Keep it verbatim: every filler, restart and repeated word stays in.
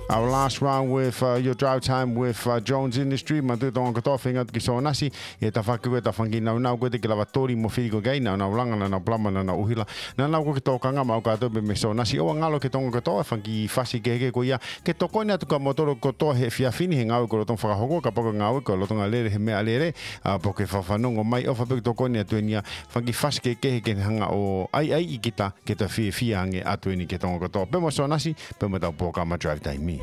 Our last round with uh, your drive time with uh, Jones Industry, ma tu tonga katoa whenga ki so nasi, e ta whaku e ta whangi nau nau koe te ki lawa tori mo whiriko gai, nau nau langa, nau nau plama, nau nau uhila, nau nau koe ki tō kanga mau kātou me me so nasi, oa ngalo ke tonga katoa, whangi whasi ke heke ko ia, ke toko ina tuka motoro kotoa he whiawhini he ngau ko lotong whakahoko, ka poko ngau ko lotonga lere he mea lere, a po ke whawhanongo mai, o whapek toko ina tuenia, whangi whasi ke ke heke hanga o ai ai i kita, ke ta whia whia ange atu ini ke tonga katoa, pe mo so nasi, pe mo tau pōka ma drive time me.